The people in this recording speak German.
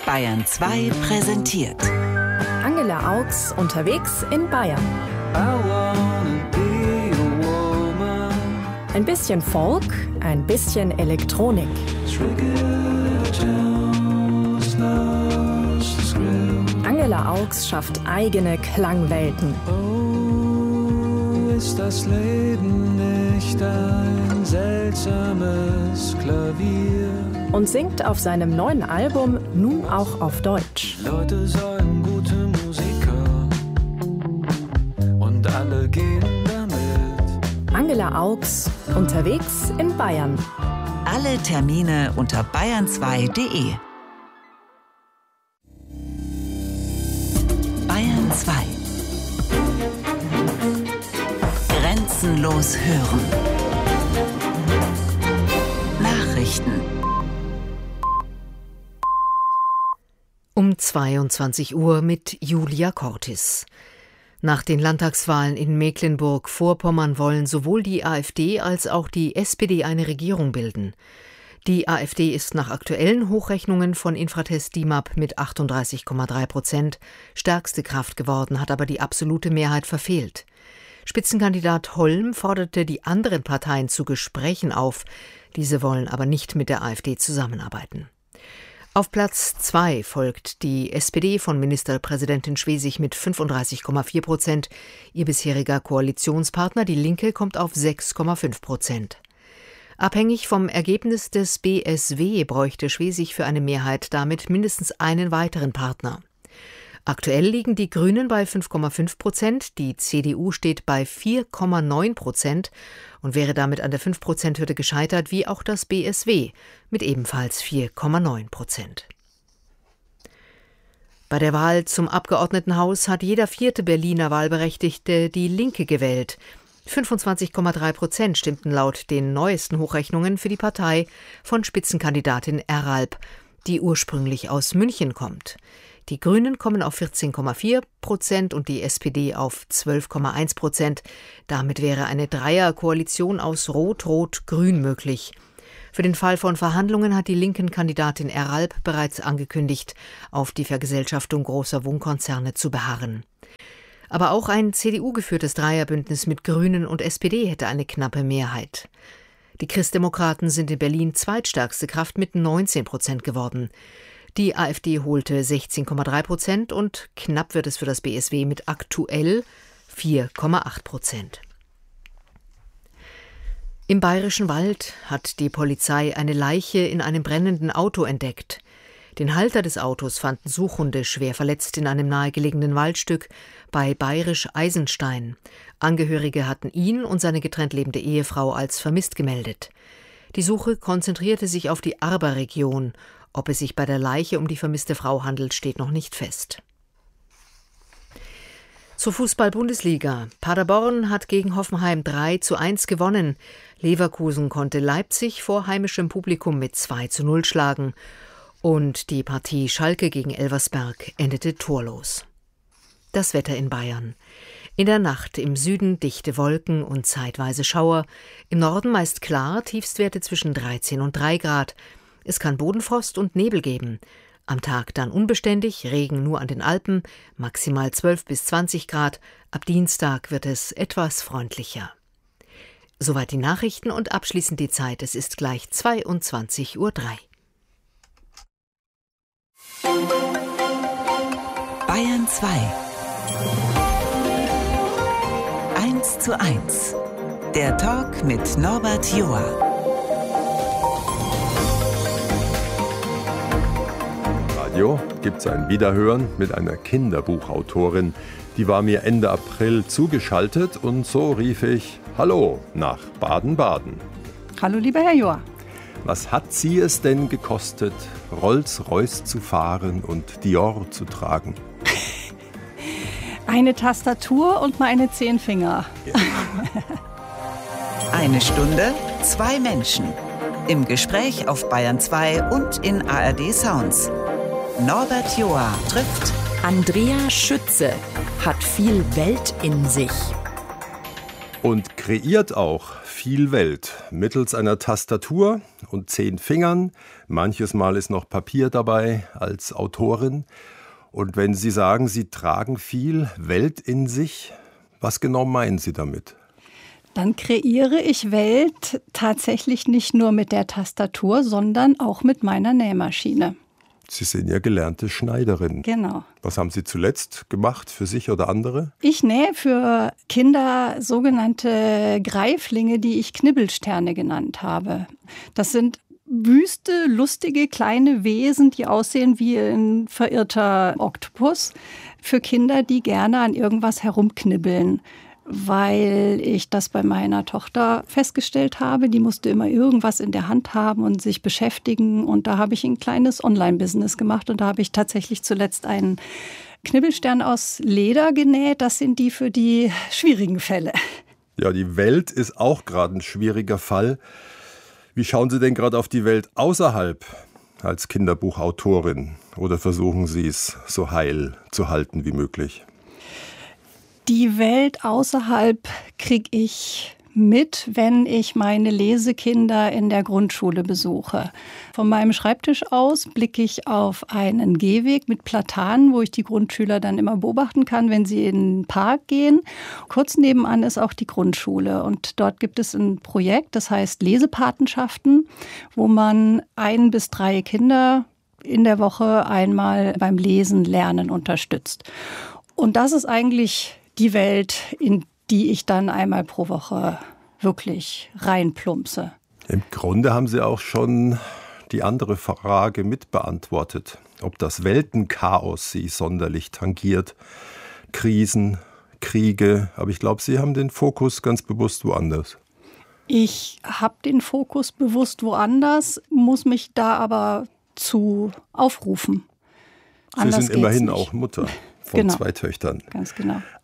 Bayern 2 präsentiert. Angela Augs unterwegs in Bayern. Ein bisschen Folk, ein bisschen Elektronik. Angela Augs schafft eigene Klangwelten. Oh, ist das Leben nicht ein seltsames Klavier? Und singt auf seinem neuen Album nun auch auf Deutsch. Leute sagen gute Musiker und alle gehen damit. Angela Augs unterwegs in Bayern. Alle Termine unter bayern2.de. Bayern 2. Grenzenlos hören. Nachrichten. Um 22 Uhr mit Julia Cortis. Nach den Landtagswahlen in Mecklenburg-Vorpommern wollen sowohl die AfD als auch die SPD eine Regierung bilden. Die AfD ist nach aktuellen Hochrechnungen von Infratest DIMAP mit 38,3% stärkste Kraft geworden, hat aber die absolute Mehrheit verfehlt. Spitzenkandidat Holm forderte die anderen Parteien zu Gesprächen auf. Diese wollen aber nicht mit der AfD zusammenarbeiten. Auf Platz 2 folgt die SPD von Ministerpräsidentin Schwesig mit 35,4%. Ihr bisheriger Koalitionspartner, die Linke, kommt auf 6,5%. Abhängig vom Ergebnis des BSW bräuchte Schwesig für eine Mehrheit damit mindestens einen weiteren Partner. Aktuell liegen die Grünen bei 5,5%, die CDU steht bei 4,9% und wäre damit an der 5%-Hürde gescheitert, wie auch das BSW mit ebenfalls 4,9%. Bei der Wahl zum Abgeordnetenhaus hat jeder vierte Berliner Wahlberechtigte die Linke gewählt. 25,3% stimmten laut den neuesten Hochrechnungen für die Partei von Spitzenkandidatin Eralp, die ursprünglich aus München kommt. Die Grünen kommen auf 14,4% und die SPD auf 12,1%. Damit wäre eine Dreierkoalition aus Rot-Rot-Grün möglich. Für den Fall von Verhandlungen hat die linken Kandidatin Eralp bereits angekündigt, auf die Vergesellschaftung großer Wohnkonzerne zu beharren. Aber auch ein CDU-geführtes Dreierbündnis mit Grünen und SPD hätte eine knappe Mehrheit. Die Christdemokraten sind in Berlin zweitstärkste Kraft mit 19% geworden. Die AfD holte 16,3% und knapp wird es für das BSW mit aktuell 4,8%. Im Bayerischen Wald hat die Polizei eine Leiche in einem brennenden Auto entdeckt. Den Halter des Autos fanden Suchhunde schwer verletzt in einem nahegelegenen Waldstück bei Bayerisch-Eisenstein. Angehörige hatten ihn und seine getrennt lebende Ehefrau als vermisst gemeldet. Die Suche konzentrierte sich auf die Arber-Region. Ob es sich bei der Leiche um die vermisste Frau handelt, steht noch nicht fest. Zur Fußball-Bundesliga. Paderborn hat gegen Hoffenheim 3:1 gewonnen. Leverkusen konnte Leipzig vor heimischem Publikum mit 2:0 schlagen. Und die Partie Schalke gegen Elversberg endete torlos. Das Wetter in Bayern. In der Nacht im Süden dichte Wolken und zeitweise Schauer. Im Norden meist klar, Tiefstwerte zwischen 13 und 3 Grad. Es kann Bodenfrost und Nebel geben. Am Tag dann unbeständig, Regen nur an den Alpen, maximal 12 bis 20 Grad. Ab Dienstag wird es etwas freundlicher. Soweit die Nachrichten und abschließend die Zeit. Es ist gleich 22:03 Uhr. Bayern 2. 1:1. Der Talk mit Norbert Joa. Gibt es ein Wiederhören mit einer Kinderbuchautorin. Die war mir Ende April zugeschaltet und so rief ich Hallo nach Baden-Baden. Hallo lieber Herr Joa. Was hat Sie es denn gekostet, Rolls-Royce zu fahren und Dior zu tragen? Eine Tastatur und meine 10 Finger. Ja. 1 Stunde, 2 Menschen. Im Gespräch auf Bayern 2 und in ARD Sounds. Norbert Joa trifft Andrea Schütze hat viel Welt in sich. Und kreiert auch viel Welt mittels einer Tastatur und 10 Fingern. Manches Mal ist noch Papier dabei als Autorin. Und wenn Sie sagen, Sie tragen viel Welt in sich, was genau meinen Sie damit? Dann kreiere ich Welt tatsächlich nicht nur mit der Tastatur, sondern auch mit meiner Nähmaschine. Sie sind ja gelernte Schneiderin. Genau. Was haben Sie zuletzt gemacht für sich oder andere? Ich nähe für Kinder sogenannte Greiflinge, die ich Knibbelsterne genannt habe. Das sind wüste, lustige kleine Wesen, die aussehen wie ein verirrter Oktopus. Für Kinder, die gerne an irgendwas herumknibbeln. Weil ich das bei meiner Tochter festgestellt habe. Die musste immer irgendwas in der Hand haben und sich beschäftigen. Und da habe ich ein kleines Online-Business gemacht. Und da habe ich tatsächlich zuletzt einen Knibbelstern aus Leder genäht. Das sind die für die schwierigen Fälle. Ja, die Welt ist auch gerade ein schwieriger Fall. Wie schauen Sie denn gerade auf die Welt außerhalb als Kinderbuchautorin? Oder versuchen Sie es so heil zu halten wie möglich? Die Welt außerhalb kriege ich mit, wenn ich meine Lesekinder in der Grundschule besuche. Von meinem Schreibtisch aus blicke ich auf einen Gehweg mit Platanen, wo ich die Grundschüler dann immer beobachten kann, wenn sie in den Park gehen. Kurz nebenan ist auch die Grundschule und dort gibt es ein Projekt, das heißt Lesepatenschaften, wo man 1 bis 3 Kinder in der Woche einmal beim Lesen lernen unterstützt. Und das ist eigentlich die Welt, in die ich dann einmal pro Woche wirklich reinplumpse. Im Grunde haben Sie auch schon die andere Frage mitbeantwortet, ob das Weltenchaos Sie sonderlich tangiert. Krisen, Kriege, aber ich glaube, Sie haben den Fokus ganz bewusst woanders. Ich habe den Fokus bewusst woanders, muss mich da aber zu aufrufen. Sie sind immerhin auch Mutter von 2 Töchtern. Ganz genau.